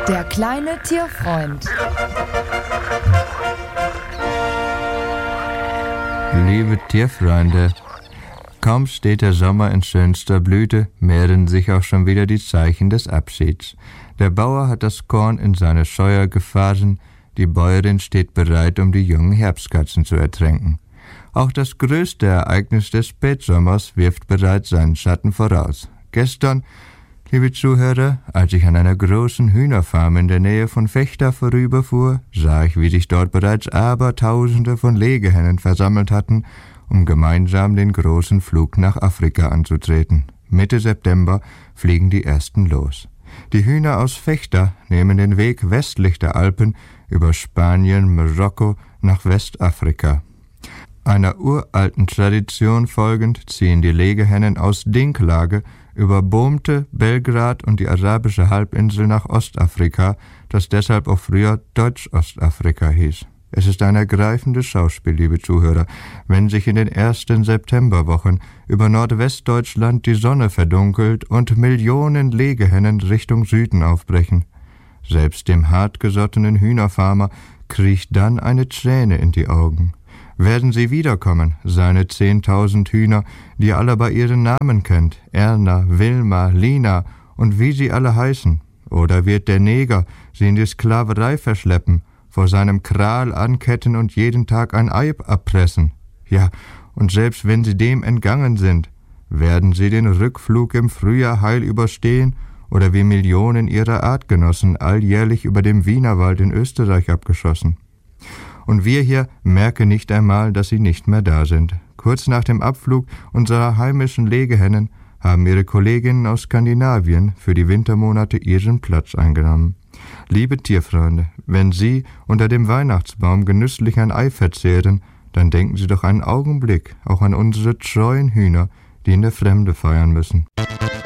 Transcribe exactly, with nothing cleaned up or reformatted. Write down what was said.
Der kleine Tierfreund. Liebe Tierfreunde, kaum steht der Sommer in schönster Blüte, mehren sich auch schon wieder die Zeichen des Abschieds. Der Bauer hat das Korn in seine Scheuer gefahren, die Bäuerin steht bereit, um die jungen Herbstkatzen zu ertränken. Auch das größte Ereignis des Spätsommers wirft bereits seinen Schatten voraus. Gestern, liebe Zuhörer, als ich an einer großen Hühnerfarm in der Nähe von Vechta vorüberfuhr, sah ich, wie sich dort bereits Abertausende von Legehennen versammelt hatten, um gemeinsam den großen Flug nach Afrika anzutreten. Mitte September fliegen die ersten los. Die Hühner aus Vechta nehmen den Weg westlich der Alpen über Spanien, Marokko nach Westafrika. Einer uralten Tradition folgend ziehen die Legehennen aus Dinklage über Boomte, Belgrad und die arabische Halbinsel nach Ostafrika, das deshalb auch früher Deutsch-Ostafrika hieß. Es ist ein ergreifendes Schauspiel, liebe Zuhörer, wenn sich in den ersten Septemberwochen über Nordwestdeutschland die Sonne verdunkelt und Millionen Legehennen Richtung Süden aufbrechen. Selbst dem hartgesottenen Hühnerfarmer kriecht dann eine Träne in die Augen. Werden sie wiederkommen, seine zehntausend Hühner, die ihr alle bei ihren Namen kennt, Erna, Wilma, Lina und wie sie alle heißen? Oder wird der Neger sie in die Sklaverei verschleppen, vor seinem Kral anketten und jeden Tag ein Ei abpressen? Ja, und selbst wenn sie dem entgangen sind, werden sie den Rückflug im Frühjahr heil überstehen oder wie Millionen ihrer Artgenossen alljährlich über dem Wienerwald in Österreich abgeschossen? Und wir hier merken nicht einmal, dass sie nicht mehr da sind. Kurz nach dem Abflug unserer heimischen Legehennen haben ihre Kolleginnen aus Skandinavien für die Wintermonate ihren Platz eingenommen. Liebe Tierfreunde, wenn Sie unter dem Weihnachtsbaum genüsslich ein Ei verzehren, dann denken Sie doch einen Augenblick auch an unsere treuen Hühner, die in der Fremde feiern müssen.